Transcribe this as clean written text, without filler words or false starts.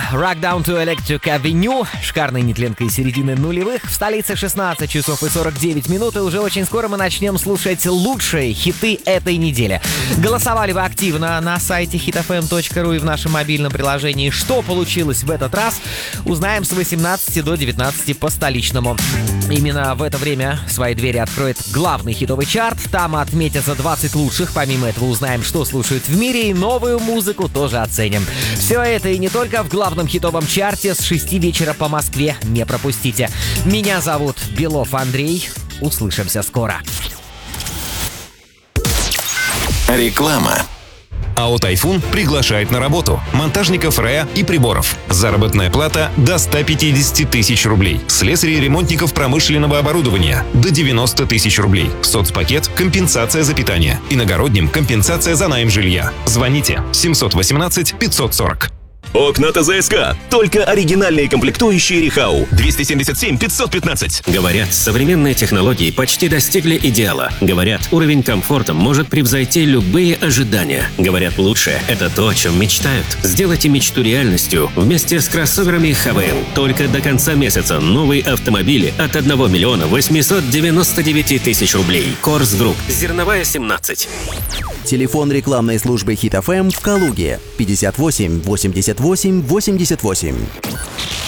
Rock Down to Electric Avenue. Шикарной нетленкой середины нулевых. В столице 16 часов и 49 минут. И уже очень скоро мы начнем слушать лучшие хиты этой недели. Голосовали вы активно на сайте hitfm.ru и в нашем мобильном приложении. Что получилось в этот раз, узнаем с 18 до 19 по столичному. Именно в это время свои двери откроет главный хитовый чарт. Там отметятся 20 лучших. Помимо этого узнаем, что слушают в мире, и новую музыку тоже оценим. Все это и не только в главном хитовом чарте с 6 вечера по Москве. Не пропустите. Меня зовут Белов Андрей. Услышимся скоро. Реклама. АО «Тайфун» приглашает на работу монтажников РЭА и приборов. Заработная плата до 150 тысяч рублей. Слесарей и ремонтников промышленного оборудования до 90 тысяч рублей. Соцпакет – компенсация за питание. Иногородним – компенсация за найм жилья. Звоните 718 540. Окна ТЗСК. Только оригинальные комплектующие Рихау. 277 515. Говорят, современные технологии почти достигли идеала. Говорят, уровень комфорта может превзойти любые ожидания. Говорят, лучшее – это то, о чем мечтают. Сделайте мечту реальностью вместе с кроссоверами ХВЛ. Только до конца месяца новые автомобили от 1 миллиона 899 тысяч рублей. Корс Групп. Зерновая 17. Телефон рекламной службы Hit FM в Калуге 58 88 88.